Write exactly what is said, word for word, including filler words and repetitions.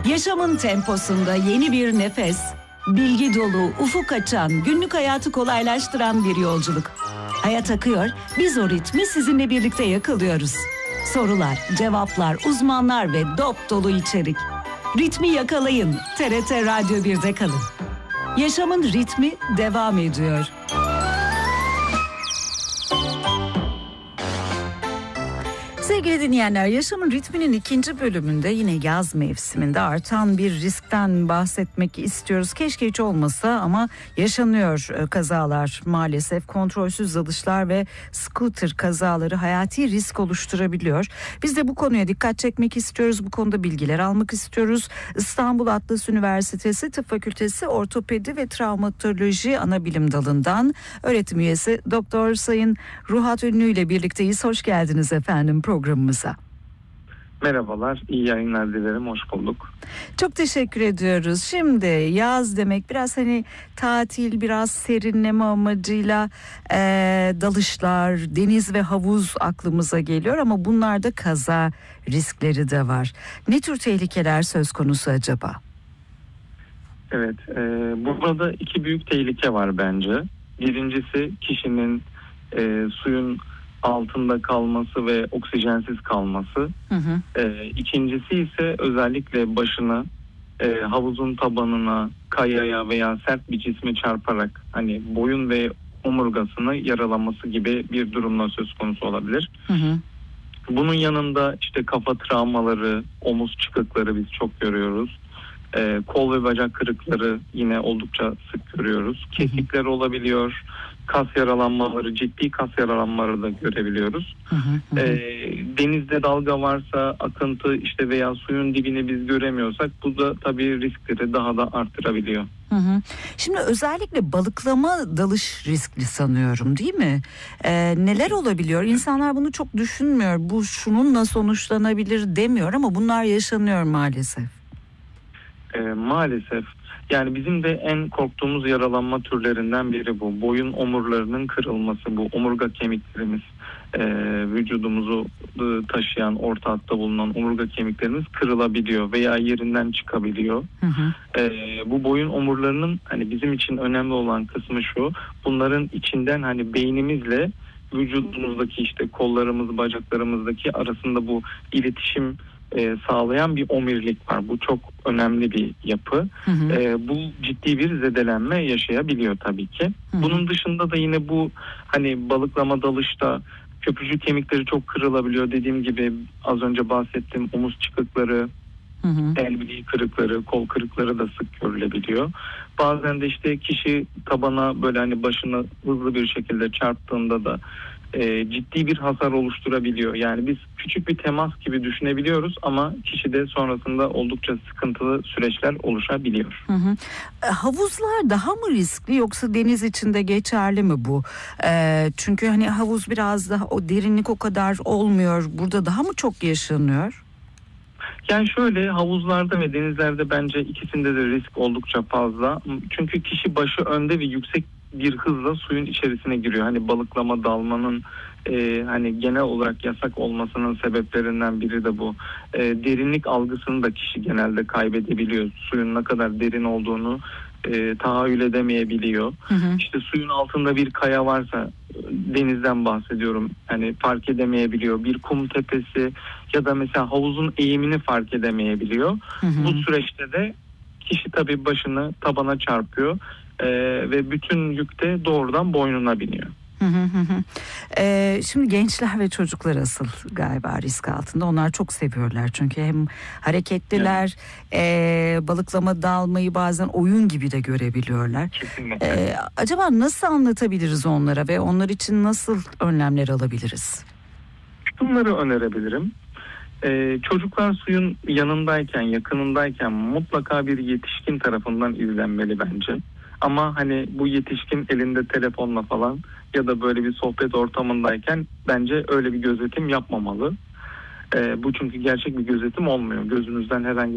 Yaşamın temposunda yeni bir nefes, bilgi dolu, ufuk açan, günlük hayatı kolaylaştıran bir yolculuk. Hayat akıyor, biz o ritmi sizinle birlikte yakalıyoruz. Sorular, cevaplar, uzmanlar ve dop dolu içerik. Ritmi yakalayın, T R T Radyo birde kalın. Yaşamın ritmi devam ediyor. Sevgili dinleyenler, Yaşamın Ritmi'nin ikinci bölümünde yine yaz mevsiminde artan bir riskten bahsetmek istiyoruz. Keşke hiç olmasa ama yaşanıyor kazalar maalesef. Kontrolsüz dalışlar ve scooter kazaları hayati risk oluşturabiliyor. Biz de bu konuya dikkat çekmek istiyoruz. Bu konuda bilgiler almak istiyoruz. İstanbul Atlas Üniversitesi Tıp Fakültesi Ortopedi ve Travmatoloji Anabilim Dalı'ndan öğretim üyesi Doktor Sayın Ruhat Ünlü ile birlikteyiz. Hoş geldiniz efendim programımıza. Merhabalar, iyi yayınlar dilerim, hoş bulduk. Çok teşekkür ediyoruz. Şimdi yaz demek biraz hani tatil, biraz serinleme amacıyla e, dalışlar, deniz ve havuz aklımıza geliyor ama bunlarda kaza riskleri de var. Ne tür tehlikeler söz konusu acaba? Evet, e, burada iki büyük tehlike var bence. Birincisi kişinin e, suyun altında kalması ve oksijensiz kalması. Hı hı. E, ikincisi ise özellikle başını e, havuzun tabanına, kayaya veya sert bir cisme çarparak hani boyun ve omurgasını yaralaması gibi bir durumla söz konusu olabilir. Hı hı. Bunun yanında işte kafa travmaları, omuz çıkıkları biz çok görüyoruz. E, kol ve bacak kırıkları yine oldukça sık görüyoruz. Kesikler olabiliyor. Kas yaralanmaları, ciddi kas yaralanmaları da görebiliyoruz. Hı hı hı. E, denizde dalga varsa, akıntı işte veya suyun dibini biz göremiyorsak bu da tabii riskleri daha da arttırabiliyor. Hı hı. Şimdi özellikle balıklama dalış riskli sanıyorum, değil mi? Ee, neler olabiliyor? İnsanlar bunu çok düşünmüyor. Bu şununla sonuçlanabilir demiyor ama bunlar yaşanıyor maalesef. E, maalesef. Yani bizim de en korktuğumuz yaralanma türlerinden biri bu. Boyun omurlarının kırılması, bu omurga kemiklerimiz, e, vücudumuzu e, taşıyan, orta hatta bulunan omurga kemiklerimiz kırılabiliyor veya yerinden çıkabiliyor. Hı hı. E, bu boyun omurlarının hani bizim için önemli olan kısmı şu, bunların içinden hani beynimizle vücudumuzdaki işte kollarımız, bacaklarımızdaki arasında bu iletişim E, sağlayan bir omurilik var. Bu çok önemli bir yapı. Hı hı. E, bu ciddi bir zedelenme yaşayabiliyor tabii ki. Hı hı. Bunun dışında da yine bu hani balıklama dalışta köprücük kemikleri çok kırılabiliyor. Dediğim gibi az önce bahsettiğim omuz çıkıkları, hı hı. el bileği kırıkları, kol kırıkları da sık görülebiliyor. Bazen de işte kişi tabana böyle hani başını hızlı bir şekilde çarptığında da E, ciddi bir hasar oluşturabiliyor. Yani biz küçük bir temas gibi düşünebiliyoruz ama kişide sonrasında oldukça sıkıntılı süreçler oluşabiliyor. Hı hı. E, havuzlar daha mı riskli yoksa deniz içinde geçerli mi bu? E, çünkü hani havuz biraz daha o derinlik o kadar olmuyor. Burada daha mı çok yaşanıyor? Yani şöyle, havuzlarda ve denizlerde bence ikisinde de risk oldukça fazla. Çünkü kişi başı önde ve yüksek bir hızla suyun içerisine giriyor. Hani balıklama dalmanın e, hani genel olarak yasak olmasının sebeplerinden biri de bu. E, derinlik algısını da kişi genelde kaybedebiliyor. Suyun ne kadar derin olduğunu e, tahayyül edemeyebiliyor. Hı hı. İşte suyun altında bir kaya varsa, denizden bahsediyorum, hani fark edemeyebiliyor. Bir kum tepesi ya da mesela havuzun eğimini fark edemeyebiliyor. Hı hı. Bu süreçte de kişi tabii başını tabana çarpıyor. Ee, ve bütün yük de doğrudan boynuna biniyor. Hı hı hı. Ee, şimdi gençler ve çocuklar asıl galiba risk altında. Onlar çok seviyorlar çünkü hem hareketliler, evet. e, balıklama dalmayı bazen oyun gibi de görebiliyorlar. Kesinlikle. Ee, acaba nasıl anlatabiliriz onlara ve onlar için nasıl önlemler alabiliriz? Bunları önerebilirim. Ee, çocuklar suyun yanındayken, yakınındayken mutlaka bir yetişkin tarafından izlenmeli bence. Ama hani bu yetişkin elinde telefonla falan ya da böyle bir sohbet ortamındayken bence öyle bir gözetim yapmamalı. Ee, bu çünkü gerçek bir gözetim olmuyor. Gözünüzden herhangi